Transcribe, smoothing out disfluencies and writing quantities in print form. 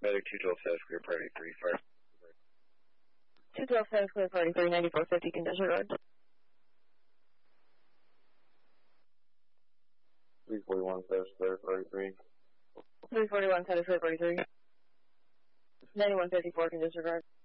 Medic 212 status clear, party 3, fire. 212 status clear, party 3, 9450, can disregard. 341 status clear, party 3. 341 status clear, party 3. 9154, can disregard.